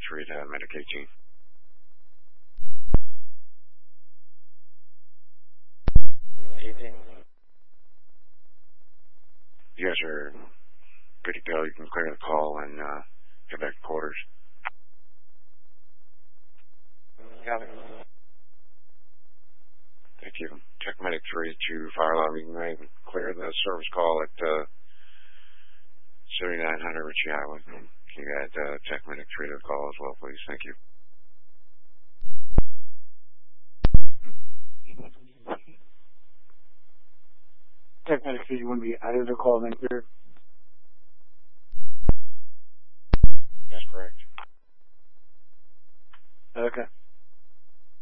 3 to Medic 18. You guys are good to go. You can clear the call and get back to quarters. Got it. Thank you. Tech Medic 3 to fire alarm. You may clear the service call at 7900 Ritchie Highway. Can you add Tech Medic 3 to the call as well, please? Thank you. Tech Medic 3, you want to be added to the call and then clear?